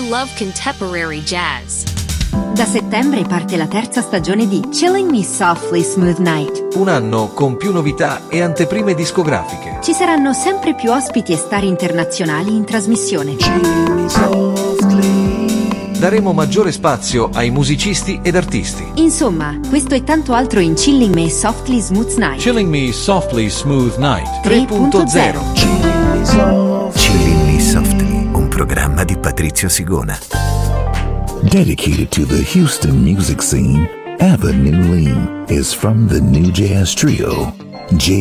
love contemporary jazz. Da settembre parte la terza stagione di Chilling Me Softly Smooth Night. Un anno con più novità e anteprime discografiche. Ci saranno sempre più ospiti e star internazionali in trasmissione. Daremo maggiore spazio ai musicisti ed artisti. Insomma, questo e tanto altro in Chilling Me Softly Smooth Night. Chilling Me Softly Smooth Night 3.0. Chilling Me Softly, un programma di Patrizio Sigona. Dedicated to the Houston music scene, Ava New Lean is from the New Jazz Trio, J.